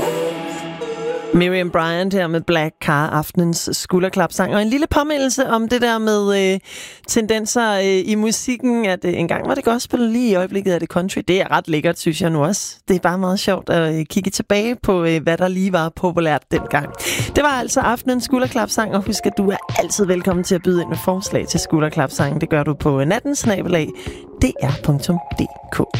Miriam Bryant her med Black Car, aftenens skulderklapsang. Og en lille påmindelse om det der med tendenser i musikken, at engang var det gospel, lige i øjeblikket er det country. Det er ret lækkert, synes jeg nu også. Det er bare meget sjovt at kigge tilbage på, hvad der lige var populært dengang. Det var altså aftenens skulderklapsang, og husk, at du er altid velkommen til at byde ind med forslag til skulderklapsang. Det gør du på nattensnabelag.dr.dk.